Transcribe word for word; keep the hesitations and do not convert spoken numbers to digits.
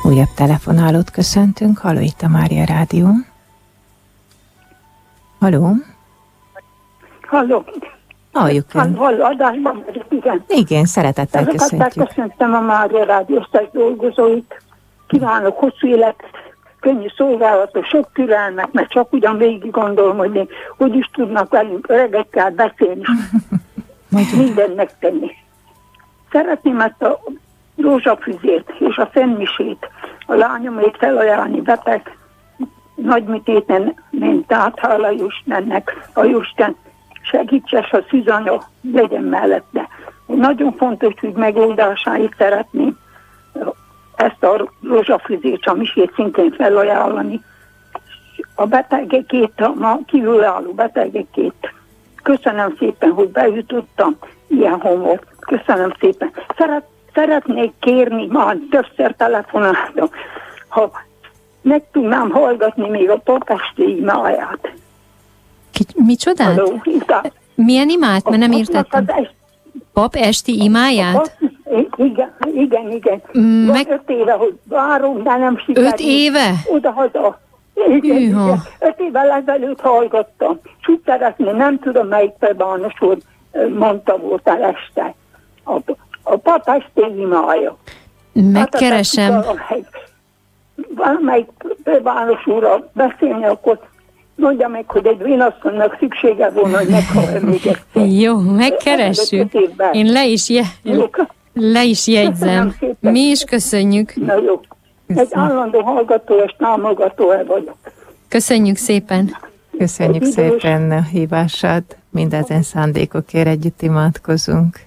Újabb telefonálót köszöntünk. Halló, itt a Mária Rádió. Halló? Halló. Halljuk ön. Halló, adásban vagyok, igen. Igen, szeretettel köszöntjük. Köszöntöm a Mária Rádió osztály dolgozóit. Kívánok hosszú életet, könnyű szolgálatot, sok türelmet, mert csak ugyan végig gondolom, hogy még hogy is tudnak velünk öregekkel beszélni. Mindent megtenni. Szeretném ezt a rózsafüzét és a szentmisét a lányomért felajánlani beteg nagymitéten, mint át, hála Istennek, a Isten segítses, a szűzanya legyen mellette. Nagyon fontos, hogy megoldásáit szeretném ezt a rózsafüzét, a misét szintén felajánlani. A betegekét, a ma kívülálló betegekét. Köszönöm szépen, hogy bejutottam ilyen homok. Köszönöm szépen. Szeret, szeretnék kérni, már többször telefonáltam, ha meg tudnám hallgatni még a papesti imáját. Micsodát? Hello, milyen imát? Mert nem értettem. Pap esti imáját? Igen, igen, igen. Meg... Öt éve, hogy várom, de nem sikerült. Öt éve? Oda-haza. Igen, igen. Öt évvel ezelőtt hallgattam. És úgy szeretném, nem tudom, melyik plebános úr mondta volt el este. A, a pap esti imája. Megkeresem. Hát, valamelyik plebános úrral beszélni, akkor mondja meg, hogy egy vénasszonynak szüksége volna, hogy meghallja még egyszer. Jó, megkeressük. Én le is, je, le is jegyzem. Mi is köszönjük. Na jó. Egy állandó hallgató és támogató vagyok. Köszönjük szépen. Köszönjük szépen a hívását. Mindezen szándékokért együtt imádkozunk.